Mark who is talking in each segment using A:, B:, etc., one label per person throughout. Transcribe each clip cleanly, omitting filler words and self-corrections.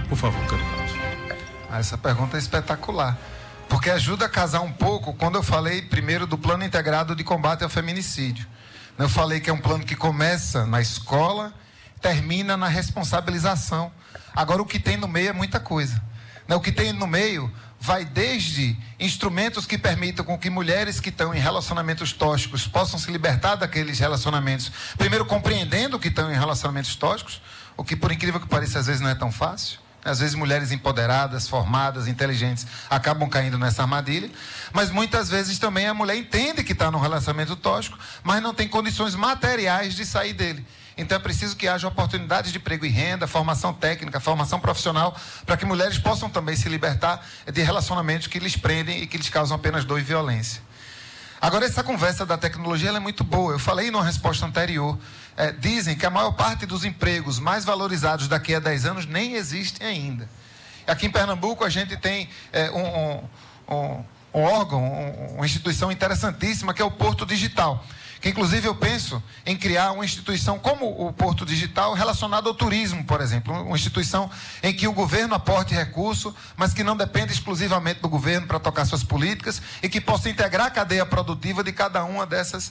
A: Por favor, candidato.
B: Essa pergunta é espetacular, porque ajuda a casar um pouco quando eu falei primeiro do Plano Integrado de Combate ao Feminicídio. Eu falei que é um plano que começa na escola, termina na responsabilização. Agora, o que tem no meio é muita coisa. O que tem no meio vai desde instrumentos que permitam com que mulheres que estão em relacionamentos tóxicos possam se libertar daqueles relacionamentos, primeiro compreendendo que estão em relacionamentos tóxicos, o que, por incrível que pareça, às vezes não é tão fácil. Às vezes mulheres empoderadas, formadas, inteligentes acabam caindo nessa armadilha, mas muitas vezes também a mulher entende que está num relacionamento tóxico, mas não tem condições materiais de sair dele. Então é preciso que haja oportunidades de emprego e renda, formação técnica, formação profissional, para que mulheres possam também se libertar de relacionamentos que lhes prendem e que lhes causam apenas dor e violência. Agora, essa conversa da tecnologia ela é muito boa. Eu falei numa resposta anterior. Dizem que a maior parte dos empregos mais valorizados daqui a 10 anos nem existem ainda. Aqui em Pernambuco a gente tem um órgão, uma instituição interessantíssima que é o Porto Digital, que inclusive eu penso em criar uma instituição como o Porto Digital relacionada ao turismo, por exemplo, uma instituição em que o governo aporte recurso, mas que não dependa exclusivamente do governo para tocar suas políticas e que possa integrar a cadeia produtiva de cada uma dessas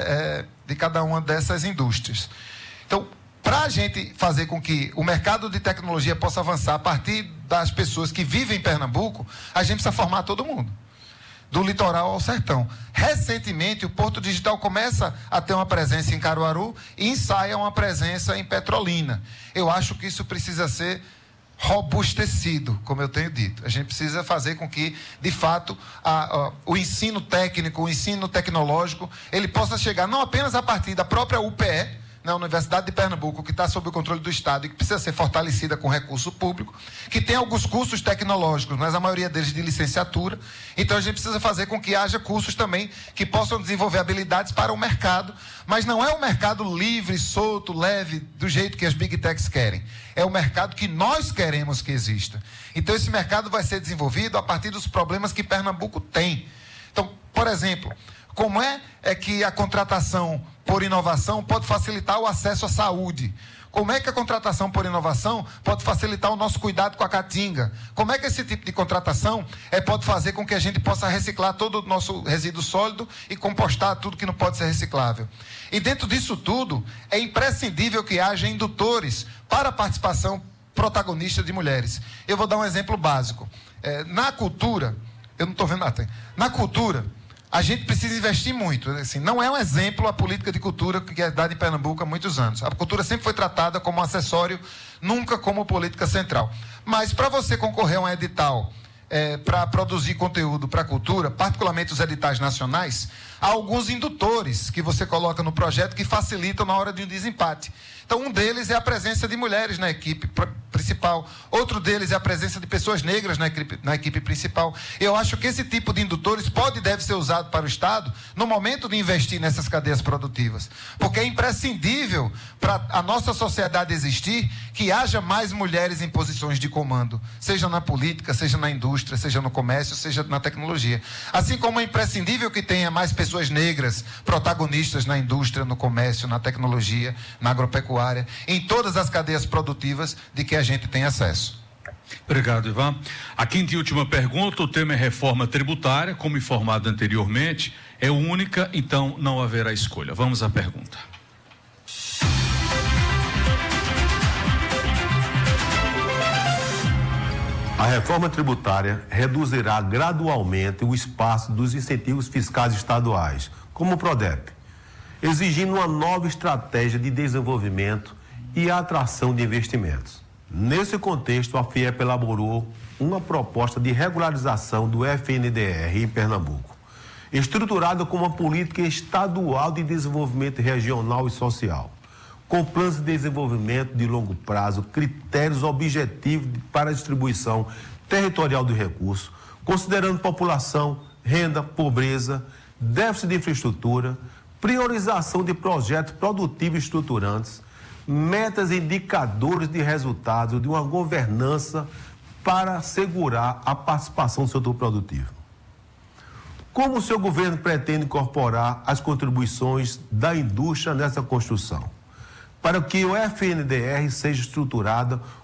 B: indústrias. Então, para a gente fazer com que o mercado de tecnologia possa avançar a partir das pessoas que vivem em Pernambuco, a gente precisa formar todo mundo, do litoral ao sertão. Recentemente, o Porto Digital começa a ter uma presença em Caruaru e ensaia uma presença em Petrolina. Eu acho que isso precisa ser robustecido, como eu tenho dito. A gente precisa fazer com que, de fato, o ensino técnico, o ensino tecnológico, ele possa chegar não apenas a partir da própria UPE, na Universidade de Pernambuco, que está sob o controle do Estado e que precisa ser fortalecida com recurso público, que tem alguns cursos tecnológicos, mas a maioria deles de licenciatura. Então a gente precisa fazer com que haja cursos também que possam desenvolver habilidades para o mercado, mas não é um mercado livre, solto, leve, do jeito que as Big Techs querem. É o mercado que nós queremos que exista. Então esse mercado vai ser desenvolvido a partir dos problemas que Pernambuco tem. Então, por exemplo, como é que a contratação por inovação pode facilitar o acesso à saúde? Como é que a contratação por inovação pode facilitar o nosso cuidado com a caatinga? Como é que esse tipo de contratação pode fazer com que a gente possa reciclar todo o nosso resíduo sólido e compostar tudo que não pode ser reciclável? E dentro disso tudo, é imprescindível que haja indutores para a participação protagonista de mulheres. Eu vou dar um exemplo básico. Na cultura, eu não estou vendo nada. Na cultura, a gente precisa investir muito. Assim, não é um exemplo a política de cultura que é dada em Pernambuco há muitos anos. A cultura sempre foi tratada como um acessório, nunca como política central. Mas para você concorrer a um edital para produzir conteúdo para a cultura, particularmente os editais nacionais, há alguns indutores que você coloca no projeto que facilitam na hora de um desempate. Então, um deles é a presença de mulheres na equipe principal. Outro deles é a presença de pessoas negras na equipe principal. Eu acho que esse tipo de indutores pode e deve ser usado para o Estado no momento de investir nessas cadeias produtivas. Porque é imprescindível para a nossa sociedade existir que haja mais mulheres em posições de comando, seja na política, seja na indústria, seja no comércio, seja na tecnologia. Assim como é imprescindível que tenha mais pessoas negras protagonistas na indústria, no comércio, na tecnologia, na agropecuária, em todas as cadeias produtivas de que a gente tem acesso.
A: Obrigado, Ivan. A quinta e última pergunta, o tema é reforma tributária, como informado anteriormente, é única, então não haverá escolha. Vamos à pergunta.
C: A reforma tributária reduzirá gradualmente o espaço dos incentivos fiscais estaduais, como o PRODEP, exigindo uma nova estratégia de desenvolvimento e atração de investimentos. Nesse contexto, a FIEP elaborou uma proposta de regularização do FNDR em Pernambuco, estruturada como uma política estadual de desenvolvimento regional e social, com planos de desenvolvimento de longo prazo, critérios objetivos para a distribuição territorial do recurso, considerando população, renda, pobreza, déficit de infraestrutura, priorização de projetos produtivos estruturantes, metas e indicadores de resultados de uma governança para assegurar a participação do setor produtivo. Como o seu governo pretende incorporar as contribuições da indústria nessa construção, para que o FNDR seja estruturado